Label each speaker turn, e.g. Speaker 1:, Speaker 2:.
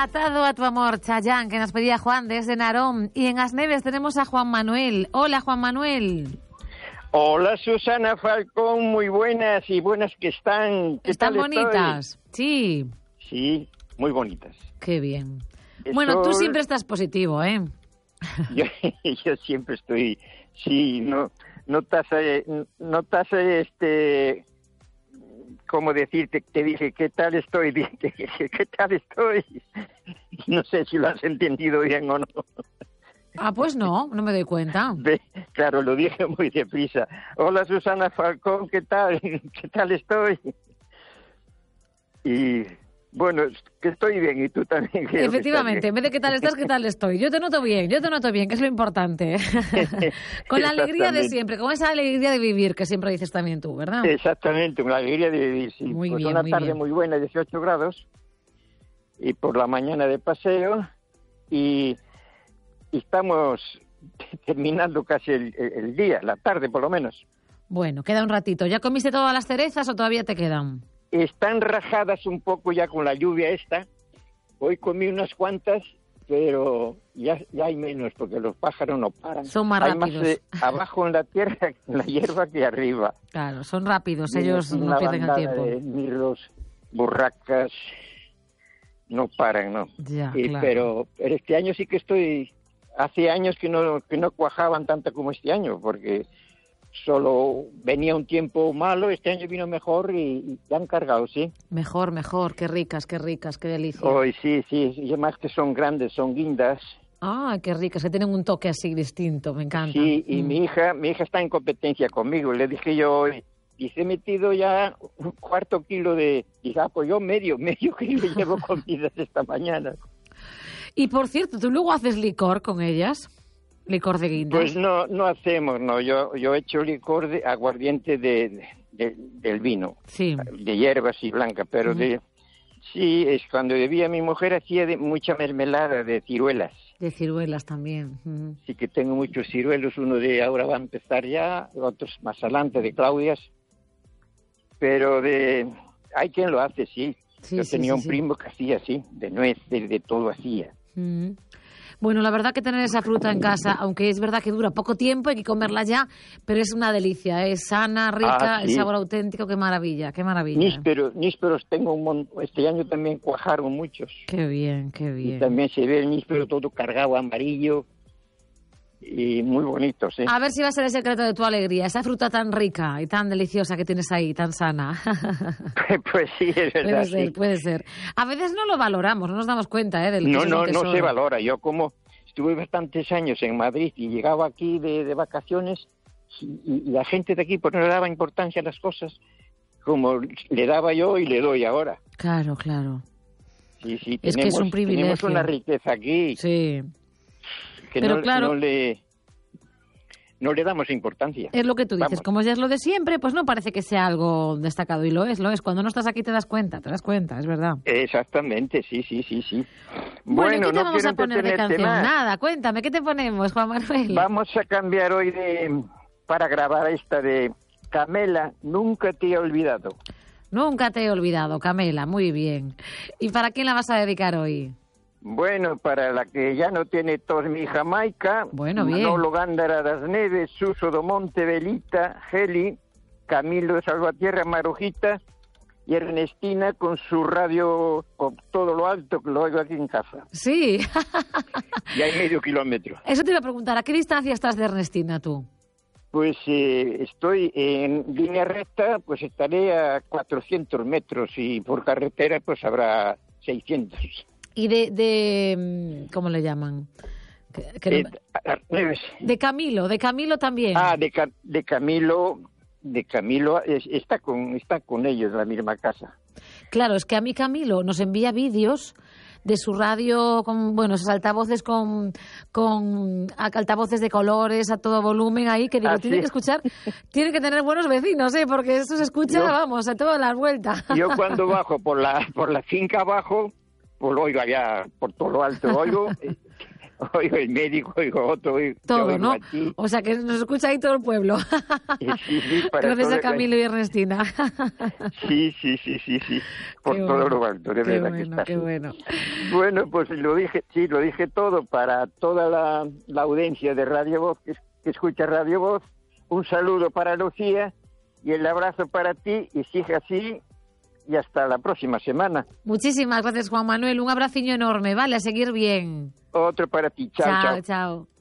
Speaker 1: Atado a tu amor, Chayanne, que nos pedía Juan desde Narón. Y en Asneves tenemos a Juan Manuel. Hola, Juan Manuel.
Speaker 2: Hola, Susana Falcón, muy buenas y buenas que están. ¿Qué
Speaker 1: ¿Están
Speaker 2: tal
Speaker 1: bonitas? Sí.
Speaker 2: Sí, muy bonitas.
Speaker 1: Qué bien. Bueno, tú siempre estás positivo, ¿eh?
Speaker 2: Yo siempre estoy, sí, no ¿cómo decirte? Te dije, ¿qué tal estoy? ¿Qué tal estoy? No sé si lo has entendido bien o no.
Speaker 1: Ah, pues no me doy cuenta.
Speaker 2: Claro, lo dije muy deprisa. Hola, Susana Falcón, ¿qué tal? ¿Qué tal estoy? Y bueno, que estoy bien y tú también.
Speaker 1: Efectivamente, en vez de qué tal estás, qué tal estoy. Yo te noto bien, que es lo importante. Con la alegría de siempre, con esa alegría de vivir que siempre dices también tú, ¿verdad?
Speaker 2: Exactamente, con la alegría de vivir, sí.
Speaker 1: Muy
Speaker 2: pues
Speaker 1: bien,
Speaker 2: una
Speaker 1: muy
Speaker 2: tarde
Speaker 1: bien.
Speaker 2: muy buena, 18 grados, y por la mañana de paseo, y estamos terminando casi el día, la tarde por lo menos.
Speaker 1: Bueno, queda un ratito. ¿Ya comiste todas las cerezas o todavía te quedan?
Speaker 2: Están rajadas un poco ya con la lluvia esta. Hoy comí unas cuantas, pero ya hay menos porque los pájaros no paran.
Speaker 1: Son más
Speaker 2: hay
Speaker 1: rápidos.
Speaker 2: Más abajo en la tierra, en la hierba, que arriba.
Speaker 1: Claro, son rápidos,
Speaker 2: Y
Speaker 1: ellos no pierden el tiempo.
Speaker 2: De mirlos, burracas, no paran, ¿no?
Speaker 1: Ya, claro.
Speaker 2: Pero este año sí que hace años que no cuajaban tanto como este año, porque solo venía un tiempo malo, este año vino mejor y ya han cargado, ¿sí?
Speaker 1: Mejor, qué ricas, qué delicia.
Speaker 2: Hoy sí, y además que son grandes, son guindas.
Speaker 1: Ah, qué ricas, que tienen un toque así distinto, me encanta.
Speaker 2: Sí, y mi hija está en competencia conmigo, le dije yo hoy, y se he metido ya un cuarto kilo de... Dije, pues yo medio kilo llevo comidas esta mañana.
Speaker 1: Y por cierto, ¿tú luego haces licor con ellas? ¿Licor de guindas?
Speaker 2: Pues no hacemos, no. Yo he hecho licor de aguardiente del vino.
Speaker 1: Sí.
Speaker 2: De hierbas y blanca, pero sí, es cuando vivía mi mujer hacía mucha mermelada de ciruelas.
Speaker 1: De ciruelas también.
Speaker 2: Sí que tengo muchos ciruelos, uno de ahora va a empezar ya, otros más adelante de Claudias. Pero hay quien lo hace, sí. Yo tenía un primo que hacía así, de nueces, de todo hacía.
Speaker 1: Bueno, la verdad que tener esa fruta en casa, aunque es verdad que dura poco tiempo, hay que comerla ya, pero es una delicia, es sana, rica, el sabor auténtico, qué maravilla, qué maravilla.
Speaker 2: Nísperos tengo un montón, este año también cuajaron muchos.
Speaker 1: Qué bien.
Speaker 2: Y también se ve el níspero todo cargado amarillo y muy bonito, sí.
Speaker 1: A ver si va a ser el secreto de tu alegría, esa fruta tan rica y tan deliciosa que tienes ahí, tan sana.
Speaker 2: Pues sí, es verdad.
Speaker 1: Puede ser. A veces no lo valoramos, no nos damos cuenta del
Speaker 2: No se valora. Yo como estuve bastantes años en Madrid y llegaba aquí de vacaciones y la gente de aquí pues no le daba importancia a las cosas como le daba yo y le doy ahora.
Speaker 1: Claro.
Speaker 2: Sí,
Speaker 1: es que es un privilegio.
Speaker 2: Tenemos una riqueza aquí.
Speaker 1: Sí.
Speaker 2: Que
Speaker 1: pero
Speaker 2: no le damos importancia.
Speaker 1: Es lo que tú dices, como ya es lo de siempre, pues no parece que sea algo destacado, y lo es. Cuando no estás aquí te das cuenta, es verdad.
Speaker 2: Exactamente, sí.
Speaker 1: Bueno, ¿qué te vamos a poner de canción? Nada, cuéntame, ¿qué te ponemos, Juan Manuel?
Speaker 2: Vamos a cambiar hoy para grabar esta de Camela, Nunca te he olvidado.
Speaker 1: Nunca te he olvidado, Camela, muy bien. ¿Y para quién la vas a dedicar hoy?
Speaker 2: Bueno, para la que ya no tiene tos mi Jamaica,
Speaker 1: bueno, bien.
Speaker 2: Manolo Gándara das Neves, Suso do Monte, Belita, Geli, Camilo Salvatierra, Marujita y Ernestina con su radio con todo lo alto, que lo oigo aquí en casa.
Speaker 1: Sí.
Speaker 2: Y hay medio kilómetro.
Speaker 1: Eso te iba a preguntar, ¿a qué distancia estás de Ernestina tú?
Speaker 2: Pues estoy en línea recta, pues estaré a 400 metros y por carretera pues habrá 600.
Speaker 1: ¿Y de ¿cómo le llaman? De Camilo también.
Speaker 2: Ah, de Camilo está con ellos en la misma casa.
Speaker 1: Claro, es que a mí Camilo nos envía vídeos de su radio con, esos altavoces con altavoces de colores a todo volumen ahí, que digo, tiene que escuchar, tiene que tener buenos vecinos, porque eso se escucha, a todas las vueltas.
Speaker 2: Yo cuando bajo por la finca abajo, pues lo oigo allá por todo lo alto, oigo oigo el médico, oigo otro.
Speaker 1: Todo, ¿no? O sea, que nos escucha ahí todo el pueblo.
Speaker 2: Sí,
Speaker 1: gracias a Camilo y Ernestina.
Speaker 2: Sí. Por todo lo alto, de verdad
Speaker 1: bueno,
Speaker 2: que está.
Speaker 1: Qué bueno.
Speaker 2: Bueno, pues lo dije todo para toda la audiencia de Radio Voz, que escucha Radio Voz. Un saludo para Lucía y el abrazo para ti, y sigue así. Y hasta la próxima semana.
Speaker 1: Muchísimas gracias, Juan Manuel. Un abraciño enorme, ¿vale? A seguir bien.
Speaker 2: Otro para ti. Chao.
Speaker 1: Chao.